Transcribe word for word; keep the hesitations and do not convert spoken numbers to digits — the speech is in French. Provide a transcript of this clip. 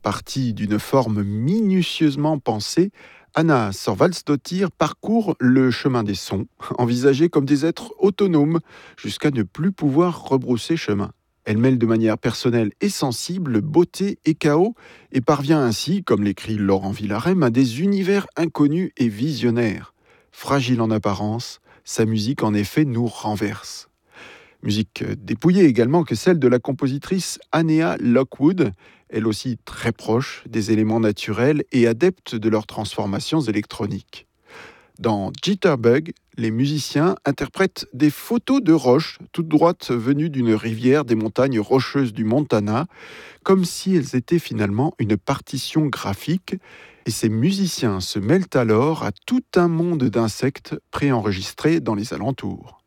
Partie d'une forme minutieusement pensée, Anna Thorvaldsdottir parcourt le chemin des sons, envisagés comme des êtres autonomes, jusqu'à ne plus pouvoir rebrousser chemin. Elle mêle de manière personnelle et sensible beauté et chaos, et parvient ainsi, comme l'écrit Laurent Villarem, à des univers inconnus et visionnaires. Fragile en apparence, sa musique en effet nous renverse. Musique dépouillée également que celle de la compositrice Anea Lockwood, elle aussi très proche des éléments naturels et adepte de leurs transformations électroniques. Dans Jitterbug, les musiciens interprètent des photos de roches toutes droites venues d'une rivière des montagnes rocheuses du Montana, comme si elles étaient finalement une partition graphique, et ces musiciens se mêlent alors à tout un monde d'insectes préenregistrés dans les alentours.